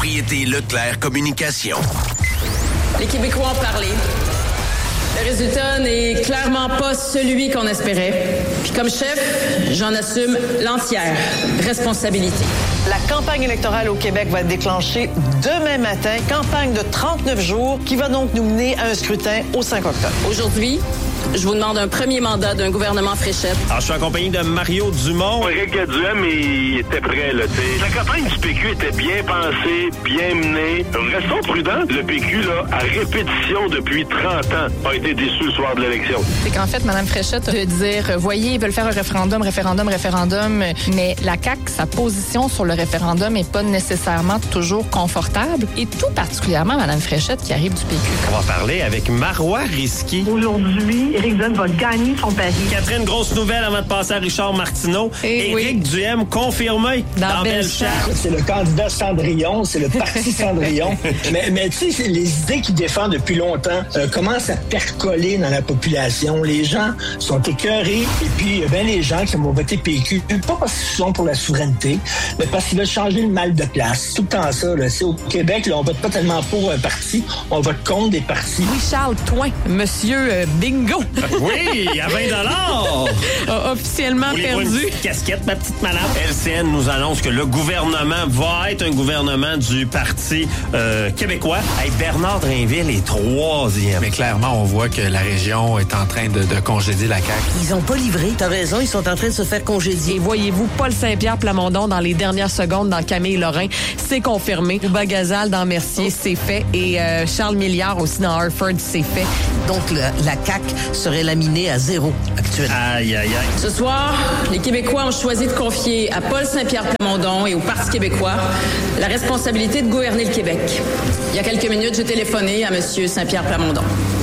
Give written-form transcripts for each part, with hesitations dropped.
Propriété Leclerc Communication. Les Québécois ont parlé. Le résultat n'est clairement pas celui qu'on espérait. Puis comme chef, j'en assume l'entière responsabilité. La campagne électorale au Québec va être déclenchée demain matin. Campagne de 39 jours qui va donc nous mener à un scrutin au 5 octobre. Aujourd'hui, je vous demande un premier mandat d'un gouvernement fréchette. Alors, je suis en compagnie de Mario Dumont. Éric Duhem, il était prêt, là, t'sais. La campagne du PQ était bien pensée, bien menée. Restons prudents. Le PQ, là, à répétition depuis 30 ans, a été déçu le soir de l'élection. C'est qu'en fait, Mme Fréchette, de dire, voyez, ils veulent faire un référendum, mais la CAQ, sa position sur le référendum n'est pas nécessairement toujours confortable. Et tout particulièrement Mme Fréchette qui arrive du PQ. On va parler avec Marois Risky. Aujourd'hui, Éric Duhem va gagner son pari. Catherine, grosse nouvelle avant de passer à Richard Martineau. Éric Duhem confirmé dans Bellechasse. C'est le candidat Cendrillon, c'est le parti Cendrillon. mais tu sais, les idées qu'il défend depuis longtemps commencent à percoler dans la population. Les gens sont écœurés et puis les gens qui vont voter PQ, pas parce qu'ils sont pour la souveraineté, mais parce qu'ils veulent changer le mal de place. C'est tout le temps ça. Là. C'est au Québec, là, on vote pas tellement pour un parti, on vote contre des partis. Louis-Charles Toin, Monsieur Bingo. Oui, à 20 $. A officiellement perdu. Une petite casquette, ma petite malade. LCN nous annonce que le gouvernement va être un gouvernement du Parti québécois. Hey, Bernard Drainville est 3e. Mais clairement, on voit que la région est en train de congédier la CAQ. Ils ont pas livré. T'as raison, ils sont en train de se faire congédier. Et voyez-vous, Paul Saint-Pierre Plamondon dans les dernières secondes dans Camille Lorrain, c'est confirmé. Bouba Gazal dans Mercier, c'est fait. Et Charles Milliard aussi dans Hartford, c'est fait. Donc la CAQ serait laminée à 0 actuellement. Aïe, aïe, aïe. Ce soir, les Québécois ont choisi de confier à Paul Saint-Pierre Plamondon et au Parti québécois la responsabilité de gouverner le Québec. Il y a quelques minutes, j'ai téléphoné à M. Saint-Pierre Plamondon.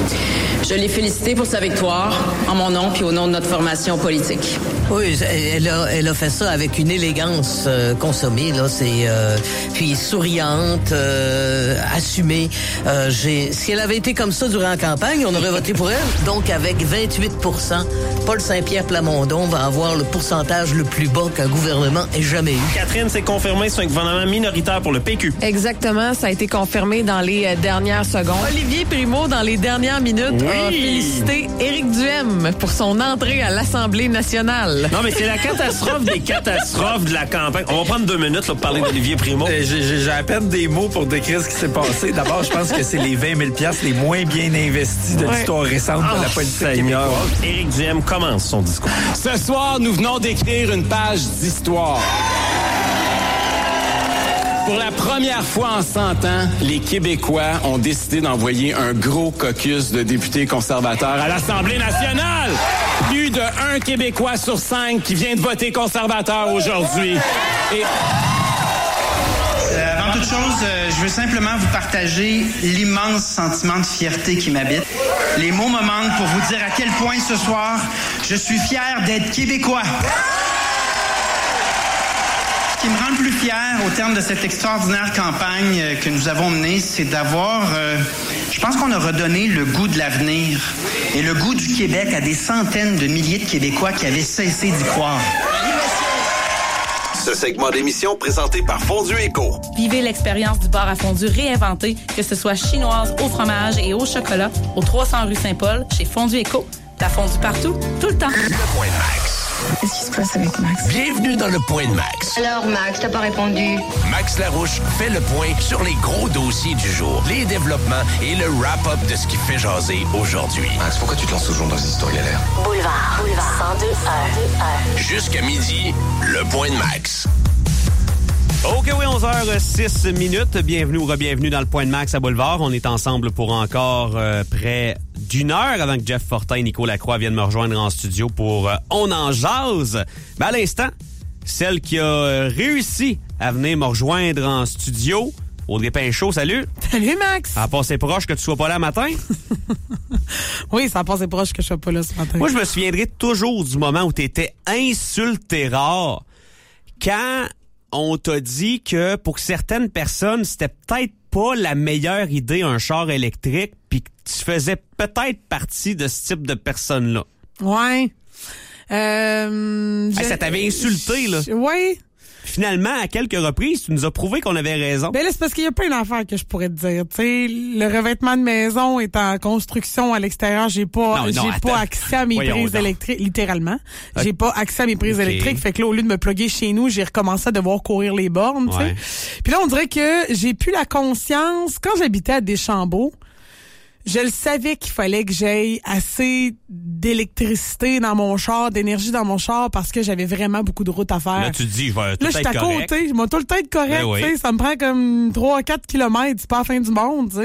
Je l'ai félicité pour sa victoire, en mon nom puis au nom de notre formation politique. Oui, elle a fait ça avec une élégance consommée, là. Puis souriante, assumée. Si elle avait été comme ça durant la campagne, on aurait voté pour elle. Donc, avec 28%, Paul Saint-Pierre Plamondon va avoir le pourcentage le plus bas qu'un gouvernement ait jamais eu. Catherine, c'est confirmé, c'est un gouvernement minoritaire pour le PQ. Exactement, ça a été confirmé dans les dernières secondes. Olivier Primo, dans les dernières minutes, a félicité Éric Duhem pour son entrée à l'Assemblée nationale. Non, mais c'est la catastrophe des catastrophes de la campagne. On va prendre 2 minutes là, pour parler d'Olivier Primo. J'ai à peine des mots pour décrire ce qui s'est passé. D'abord, je pense que c'est les 20 000 $ les moins bien investis de l'histoire récente de la politique québécoise. Éric Duhem commence son discours. Ce soir, nous venons d'écrire une page d'histoire. Pour la première fois en 100 ans, les Québécois ont décidé d'envoyer un gros caucus de députés conservateurs à l'Assemblée nationale. Plus de 1 Québécois sur 5 qui vient de voter conservateur aujourd'hui. Avant toute chose, je veux simplement vous partager l'immense sentiment de fierté qui m'habite. Les mots me manquent pour vous dire à quel point ce soir, je suis fier d'être Québécois. Ce qui me rend le plus fier au terme de cette extraordinaire campagne que nous avons menée, c'est d'avoir, je pense qu'on a redonné le goût de l'avenir et le goût du Québec à des centaines de milliers de Québécois qui avaient cessé d'y croire. Ce segment d'émission présenté par Fondue Éco. Vivez l'expérience du bar à fondue réinventé, que ce soit chinoise, au fromage et au chocolat, au 300 rue Saint-Paul, chez Fondue Éco. La fondue partout, tout le temps. Le Point de Max. Qu'est-ce qui se passe avec Max? Bienvenue dans le Point de Max. Alors, Max, t'as pas répondu? Max Larouche fait le point sur les gros dossiers du jour, les développements et le wrap-up de ce qui fait jaser aujourd'hui. Max, pourquoi tu te lances toujours dans ces histoires galères? Boulevard 102.1. Jusqu'à midi, le Point de Max. OK, oui, 11h06. Bienvenue ou re-bienvenue dans le Point de Max à Boulevard. On est ensemble pour encore près d'1 heure avant que Jeff Fortin et Nico Lacroix viennent me rejoindre en studio pour On en jase. Ben à l'instant, celle qui a réussi à venir me rejoindre en studio, Audrey Pinchot, salut. Salut, Max. Ça a passé proche que tu sois pas là matin? Oui, ça a passé proche que je sois pas là ce matin. Moi, je me souviendrai toujours du moment où tu étais insulté rare quand on t'a dit que pour certaines personnes, c'était peut-être pas la meilleure idée un char électrique, puis que tu faisais peut-être partie de ce type de personnes-là. Ouais. Ça t'avait insulté, là. Oui. finalement, à quelques reprises, tu nous as prouvé qu'on avait raison. Ben là, c'est parce qu'il y a plein d'affaires que je pourrais te dire. Tu sais, le revêtement de maison est en construction à l'extérieur. J'ai pas accès à mes prises électriques, littéralement. J'ai pas accès à mes prises électriques. Fait que là, au lieu de me plugger chez nous, j'ai recommencé à devoir courir les bornes, tu sais. Puis là, on dirait que j'ai plus la conscience. Quand j'habitais à Deschambault, je le savais qu'il fallait que j'aille assez d'électricité dans mon char, d'énergie dans mon char, parce que j'avais vraiment beaucoup de routes à faire. Là, tu te dis, je vais tout être correct. Là, je suis à côté. Je vais tout le temps être correct, tu sais. Ça me prend comme 3-4 kilomètres. C'est pas la fin du monde, tu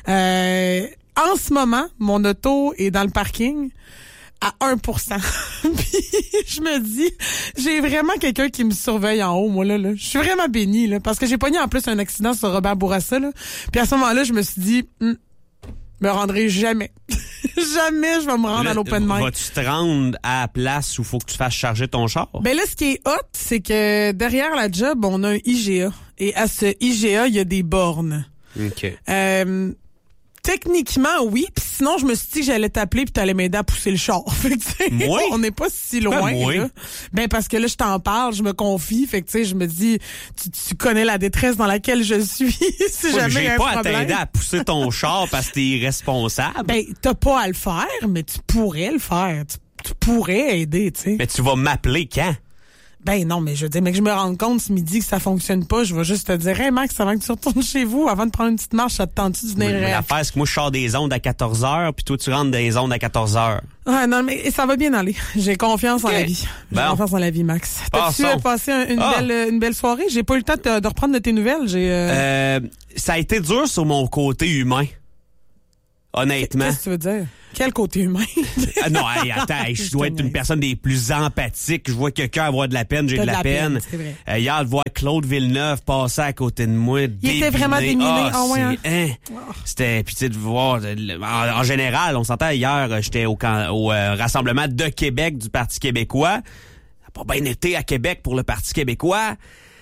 sais. En ce moment, mon auto est dans le parking à 1%. Puis je me dis, j'ai vraiment quelqu'un qui me surveille en haut, moi, là. Je suis vraiment bénie, là, parce que j'ai pogné en plus un accident sur Robert Bourassa, là. Puis à ce moment-là, je me suis dit, me rendrai jamais. Jamais je vais me rendre à l'open mic. Vas-tu te rendre à la place où il faut que tu fasses charger ton char? Ben là, ce qui est hot, c'est que derrière la job, on a un IGA. Et à ce IGA, il y a des bornes. OK. Techniquement, oui. Puis sinon, je me suis dit que j'allais t'appeler puis t'allais m'aider à pousser le char. Fait que, moi? On n'est pas si loin. Là. Ben parce que là, je t'en parle, je me confie. Fait que tu sais, je me dis, tu connais la détresse dans laquelle je suis. Si jamais il y a un problème. J'ai pas à t'aider à pousser ton char parce que t'es irresponsable. Ben, t'as pas à le faire, mais tu pourrais le faire. Tu pourrais aider, tu sais. Mais tu vas m'appeler quand? Ben non, mais je veux dire, mais que je me rende compte ce midi que ça fonctionne pas, je vais juste te dire, hey Max, avant que tu retournes chez vous, avant de prendre une petite marche, ça te tente-tu de venir? L'affaire, c'est que moi, je sors des ondes à 14h, puis toi, tu rentres des ondes à 14h. Ah non, mais ça va bien aller. J'ai confiance en la vie. J'ai confiance en la vie, Max. T'as-tu passé une belle soirée? J'ai pas eu le temps de reprendre de tes nouvelles. Ça a été dur sur mon côté humain. Honnêtement. Qu'est-ce que tu veux dire? Quel côté humain? Non, attends, je dois être une personne des plus empathiques. Je vois quelqu'un avoir de la peine, j'ai de la peine. C'est vrai. Hier, de voir Claude Villeneuve passer à côté de moi, il était vraiment déminé. C'était, puis tu sais, de voir, en général, on s'entend hier, j'étais au rassemblement de Québec du Parti québécois. Ça n'a pas bien été à Québec pour le Parti québécois.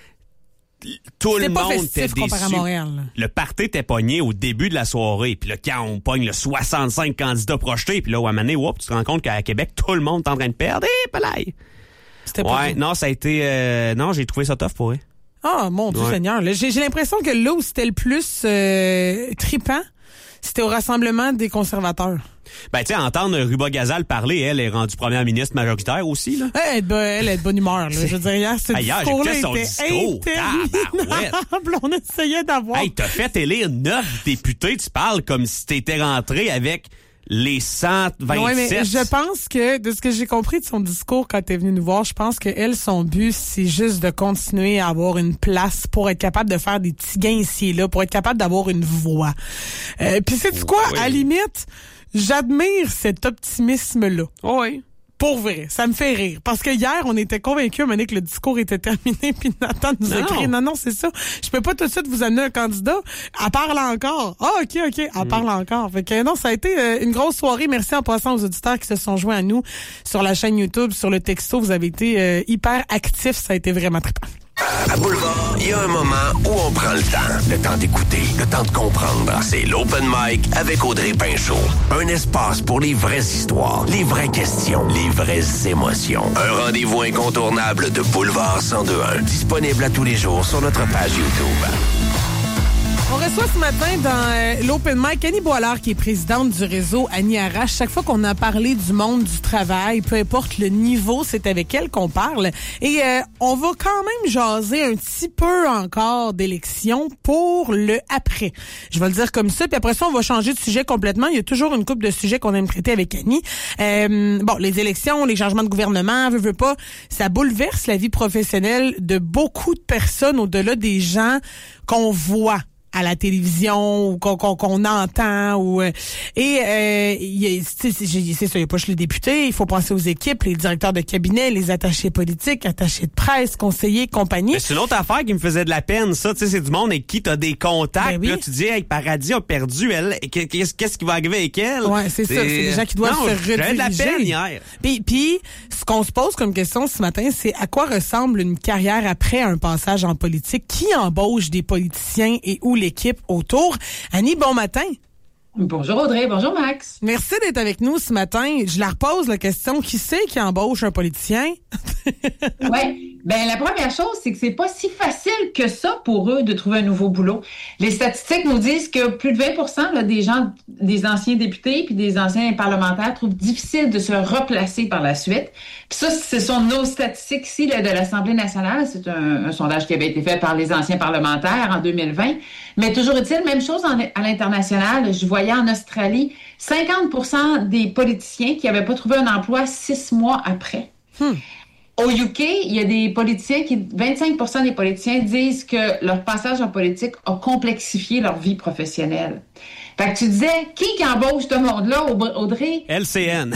Tout le monde était déçu. Le party était pogné au début de la soirée. Puis là, quand on pogne le 65 candidats projetés, puis là, à un moment donné, tu te rends compte qu'à Québec, tout le monde est en train de perdre. Palaille! C'était pas non, ça a été... non, j'ai trouvé ça tough pour eux. Ah, mon Dieu Seigneur. Là, j'ai l'impression que là où c'était le plus trippant, c'était au rassemblement des conservateurs. Ben, tu sais, entendre Ruba Gazal parler, elle est rendue première ministre majoritaire aussi, là. Elle est de bonne humeur, là. Je veux dire, hier, ce discours-là était interminable. On essayait d'avoir... Hey, t'as fait élire 9 députés, tu parles comme si t'étais rentré avec les 127. Oui, mais je pense que, de ce que j'ai compris de son discours quand t'es venu nous voir, je pense que elle, son but, c'est juste de continuer à avoir une place pour être capable de faire des petits gains ici et là, pour être capable d'avoir une voix. Puis sais-tu quoi? À la limite, j'admire cet optimisme-là. Oui. Pour vrai, ça me fait rire. Parce que hier, on était convaincus, que le discours était terminé, puis Nathan nous a écrit, non, c'est ça. Je peux pas tout de suite vous amener un candidat. Elle parle encore. Ah, OK. Elle parle encore. Fait que non, ça a été une grosse soirée. Merci en passant aux auditeurs qui se sont joints à nous sur la chaîne YouTube, sur le texto. Vous avez été hyper actifs. Ça a été vraiment trippant. À Boulevard, il y a un moment où on prend le temps d'écouter, le temps de comprendre. C'est l'Open Mic avec Audrey Pinchot. Un espace pour les vraies histoires, les vraies questions, les vraies émotions. Un rendez-vous incontournable de Boulevard 102.1. Disponible à tous les jours sur notre page YouTube. On reçoit ce matin dans l'Open Mic Annie Boilard, qui est présidente du réseau Annie Arrache. Chaque fois qu'on a parlé du monde du travail, peu importe le niveau, c'est avec elle qu'on parle. Et on va quand même jaser un petit peu encore d'élections pour le après. Je vais le dire comme ça, puis après ça, on va changer de sujet complètement. Il y a toujours une couple de sujets qu'on aime traiter avec Annie. Les élections, les changements de gouvernement, veut pas, ça bouleverse la vie professionnelle de beaucoup de personnes au-delà des gens qu'on voit à la télévision ou qu'on entend c'est ça, il n'y a pas juste les députés, il faut penser aux équipes, les directeurs de cabinet, les attachés politiques, attachés de presse, conseillers, compagnie. Mais c'est une autre affaire qui me faisait de la peine, ça, tu sais, c'est du monde avec qui t'as des contacts, là tu dis, hey, Paradis a perdu, elle, qu'est-ce qui va arriver avec elle? Ouais, c'est ça, c'est des gens qui doivent se rediriger. J'avais de la peine hier. Puis ce qu'on se pose comme question ce matin, c'est à quoi ressemble une carrière après un passage en politique? Qui embauche des politiciens et où l'équipe autour? Annie, bon matin. Bonjour Audrey, bonjour Max. Merci d'être avec nous ce matin. Je la repose la question, qui c'est qui embauche un politicien? Oui, ben la première chose, c'est que c'est pas si facile que ça pour eux de trouver un nouveau boulot. Les statistiques nous disent que plus de 20% là, des anciens députés puis des anciens parlementaires trouvent difficile de se replacer par la suite. Puis ça, ce sont nos statistiques ici là, de l'Assemblée nationale. C'est un sondage qui avait été fait par les anciens parlementaires en 2020. Mais toujours est-il, même chose à l'international. Je voyais en Australie 50% des politiciens qui n'avaient pas trouvé un emploi 6 mois après. Au UK, il y a des politiciens 25% des politiciens disent que leur passage en politique a complexifié leur vie professionnelle. Fait que tu disais, qui embauche ce monde-là, Audrey? LCN.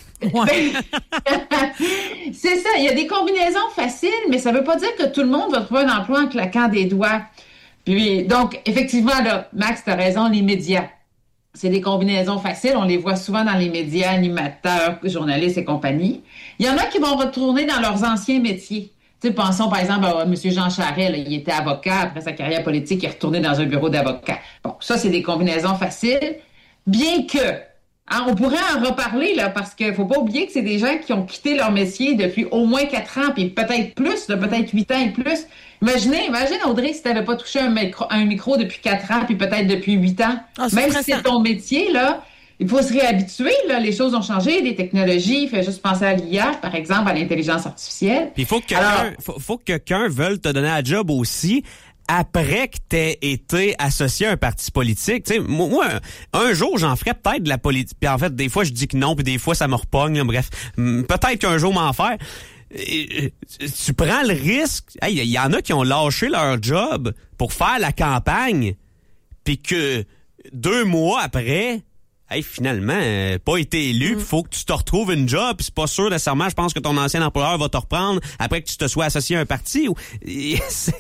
C'est ça, il y a des combinaisons faciles, mais ça veut pas dire que tout le monde va trouver un emploi en claquant des doigts. Puis, donc, effectivement, là, Max, t'as raison, les médias. C'est des combinaisons faciles. On les voit souvent dans les médias, animateurs, journalistes et compagnie. Il y en a qui vont retourner dans leurs anciens métiers. Tu sais, pensons par exemple à M. Jean Charest. Là, il était avocat. Après sa carrière politique, il est retourné dans un bureau d'avocat. Bon, ça, c'est des combinaisons faciles. Bien que, on pourrait en reparler, là, parce qu'il faut pas oublier que c'est des gens qui ont quitté leur métier depuis au moins 4 ans, puis peut-être plus, peut-être 8 ans et plus. Imagine, Audrey, si tu n'avais pas touché un micro depuis 4 ans, puis peut-être depuis 8 ans. Même si c'est ton métier, là, il faut se réhabituer. Là, les choses ont changé, les technologies. Fait juste penser à l'IA, par exemple, à l'intelligence artificielle. Puis il faut que quelqu'un veuille te donner un job aussi après que t'aies été associé à un parti politique. Tu sais, moi, un jour, j'en ferais peut-être de la politique. Puis en fait, des fois, je dis que non, puis des fois, ça me repogne. Là, bref, peut-être qu'un jour, m'en faire. Tu prends le risque. Il y en a qui ont lâché leur job pour faire la campagne, puis que 2 mois après, finalement, pas été élu, il faut que tu te retrouves une job, puis c'est pas sûr nécessairement, je pense que ton ancien employeur va te reprendre après que tu te sois associé à un parti.